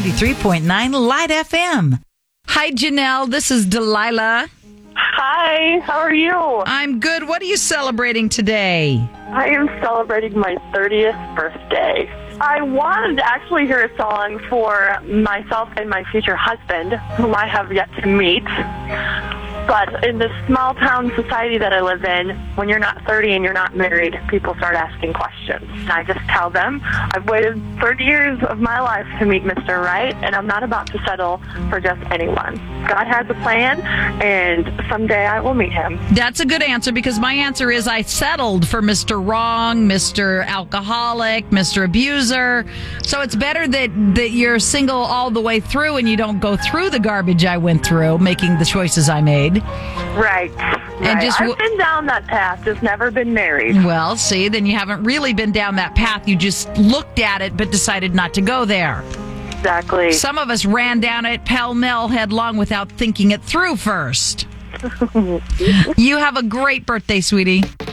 93.9 Light FM. Hi, Janelle. This is Delilah. Hi, how are you? I'm good. What are you celebrating today? I am celebrating my 30th birthday. I wanted to actually hear a song for myself and my future husband, whom I have yet to meet. But in this small town society that I live in, when you're not 30 and you're not married, people start asking questions. And I just tell them, I've waited 30 years of my life to meet Mr. Right, and I'm not about to settle for just anyone. God has a plan, and someday I will meet him. That's a good answer, because my answer is I settled for Mr. Wrong, Mr. Alcoholic, Mr. Abuser. So it's better that you're single all the way through and you don't go through the garbage I went through making the choices I made. Right. And just I've been down that path, just never been married. Well, see, then you haven't really been down that path. You just looked at it but decided not to go there. Exactly. Some of us ran down it pell-mell headlong without thinking it through first. You have a great birthday, sweetie.